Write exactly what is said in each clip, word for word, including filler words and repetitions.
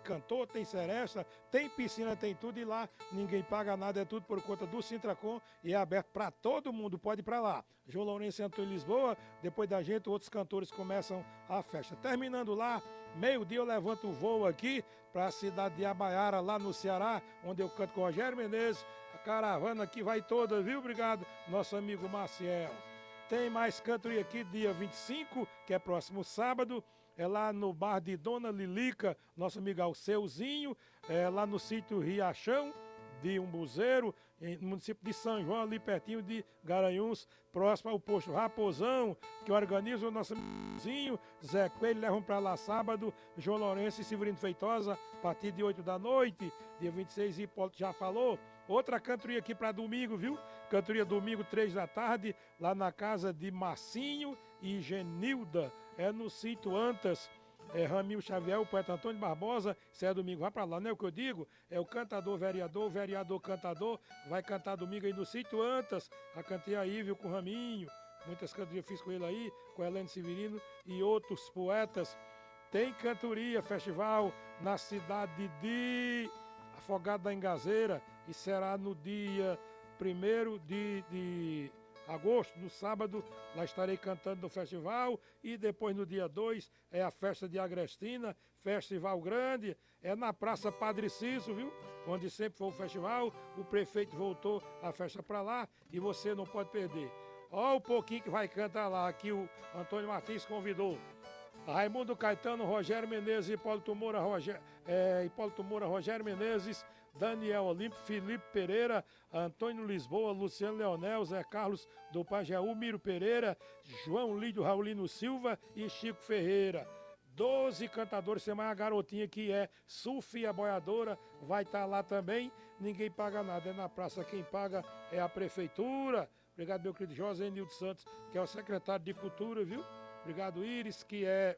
cantor, tem seresta, tem piscina, tem tudo, e lá ninguém paga nada, é tudo por conta do Sintracom e é aberto para todo mundo, pode ir para lá. João Lourenço e Antônio Lisboa, depois da gente, outros cantores começam a festa. Terminando lá, meio-dia eu levanto o voo aqui para a cidade de Abaiara, lá no Ceará, onde eu canto com o Rogério Menezes. A caravana aqui vai toda, viu? Obrigado, nosso amigo Maciel. Tem mais cantoria aqui, dia vinte e cinco, que é próximo sábado, é lá no bar de Dona Lilica, nosso amigo Alceuzinho, é lá no sítio Riachão de Umbuzeiro, no município de São João, ali pertinho de Garanhuns, próximo ao posto Raposão, que organiza o nosso amigozinho Zé Coelho, levam para lá sábado, João Lourenço e Severino Feitosa, a partir de oito da noite, dia vinte e seis, Hipólito já falou. Outra cantoria aqui para domingo, viu? Cantoria domingo, três da tarde, lá na casa de Marcinho e Genilda, é no sítio Antas. É Ramil Xavier, o poeta Antônio Barbosa, se é domingo, vai pra lá, não é o que eu digo? É o cantador, vereador, vereador, cantador, vai cantar domingo aí no sítio Antas, a cantei aí, viu, com o Raminho, muitas cantorias eu fiz com ele aí, com Helene Severino e outros poetas. Tem cantoria, festival na cidade de Afogado da Engazeira, e será no dia primeiro de, de agosto, no sábado, lá estarei cantando no festival, e depois no dia dois é a festa de Agrestina, festival grande, é na Praça Padre Cício, viu? Onde sempre foi o festival, o prefeito voltou a festa para lá e você não pode perder. Olha o pouquinho que vai cantar lá, que o Antônio Martins convidou. Raimundo Caetano, Rogério Menezes, Hipólito Moura, Roger, é, Hipólito Moura, Rogério Menezes, Daniel Olímpio, Felipe Pereira, Antônio Lisboa, Luciano Leonel, Zé Carlos do Pajeú, Miro Pereira, João Lídio Raulino Silva e Chico Ferreira. Doze cantadores, tem mais a garotinha que é Sofia Boiadora, vai estar lá também, ninguém paga nada, é na praça, quem paga é a prefeitura. Obrigado, meu querido José Nildo Santos, que é o secretário de Cultura, viu? Obrigado, Iris, que é,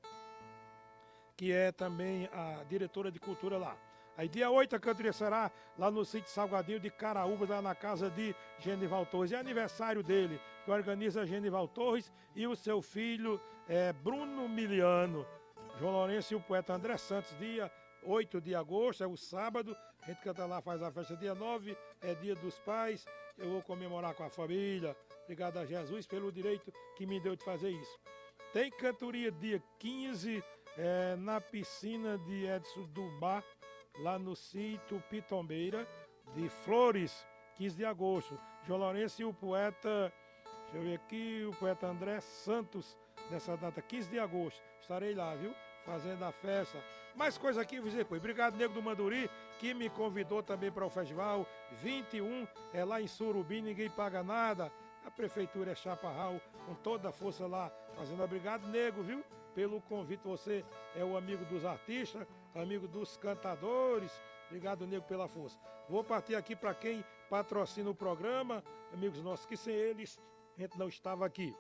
que é também a diretora de cultura lá. Aí dia oito a cantoria será lá no sítio Salgadinho de Caraúba, lá na casa de Genival Torres. É aniversário dele, que organiza Genival Torres e o seu filho é, Bruno Miliano. João Lourenço e o poeta André Santos, dia oito de agosto, é o sábado. A gente canta lá, faz a festa dia nove, é dia dos pais. Eu vou comemorar com a família. Obrigado a Jesus pelo direito que me deu de fazer isso. Tem cantoria dia quinze é, na piscina de Edson Dubá, lá no sítio Pitombeira de Flores, quinze de agosto. João Lourenço e o poeta, deixa eu ver aqui, o poeta André Santos, nessa data, quinze de agosto. Estarei lá, viu? Fazendo a festa. Mais coisa aqui, vou dizer depois. Obrigado, Nego do Manduri, que me convidou também para o festival. vinte e um, é lá em Surubim, ninguém paga nada. A prefeitura é Chaparral, com toda a força lá, fazendo obrigado, Nego, viu? Pelo convite, você é o amigo dos artistas, amigo dos cantadores. Obrigado, Nego, pela força. Vou partir aqui para quem patrocina o programa, amigos nossos, que sem eles a gente não estava aqui.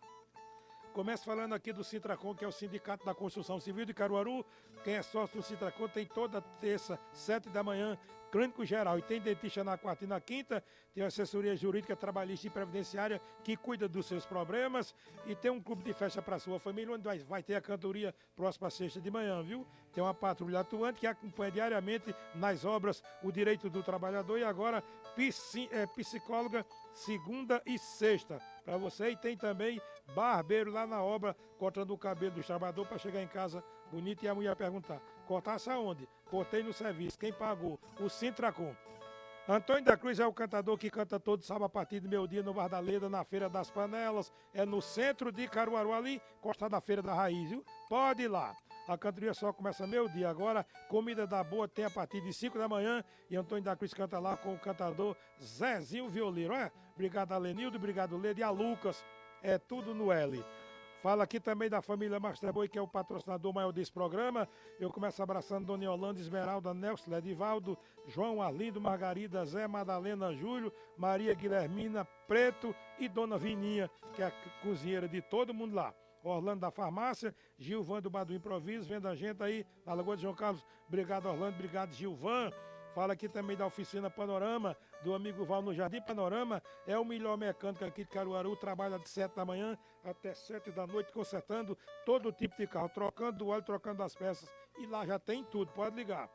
Começo falando aqui do Sintracom, que é o Sindicato da Construção Civil de Caruaru. Quem é sócio do Sintracom tem toda terça, sete da manhã, clínico geral. E tem dentista na quarta e na quinta, tem assessoria jurídica, trabalhista e previdenciária que cuida dos seus problemas. E tem um clube de festa para sua família, onde vai, vai ter a cantoria próxima sexta de manhã, viu? Tem uma patrulha atuante que acompanha diariamente nas obras o direito do trabalhador. E agora, psi, é, psicóloga segunda e sexta para você. E tem também barbeiro lá na obra, cortando o cabelo do trabalhador para chegar em casa bonito e a mulher perguntar: cortasse aonde? Cortei no serviço. Quem pagou? O Sintracom. Antônio da Cruz é o cantador que canta todo sábado a partir do meio-dia no Bar da Leda, na Feira das Panelas. É no centro de Caruaru, ali, costa da Feira da Raiz, viu? Pode ir lá. A cantoria só começa meio-dia. Agora, comida da boa tem a partir de cinco da manhã. E Antônio da Cruz canta lá com o cantador Zezinho Violeiro. É? Obrigado a Lenildo, obrigado Leda e a Lucas. É tudo no L. Fala aqui também da família Masterboi, que é o patrocinador maior desse programa. Eu começo abraçando Dona Yolanda, Esmeralda, Nelson, Ledivaldo, João Arlindo, Margarida, Zé, Madalena, Júlio, Maria Guilhermina, Preto e Dona Vininha, que é a cozinheira de todo mundo lá. Orlando da Farmácia, Gilvan do Bar do Improviso, vendo a gente aí na Lagoa de João Carlos. Obrigado, Orlando, obrigado, Gilvan. Fala aqui também da oficina Panorama, do amigo Val no Jardim Panorama. É o melhor mecânico aqui de Caruaru, trabalha de sete da manhã até sete da noite, consertando todo tipo de carro, trocando o óleo, trocando as peças. E lá já tem tudo, pode ligar.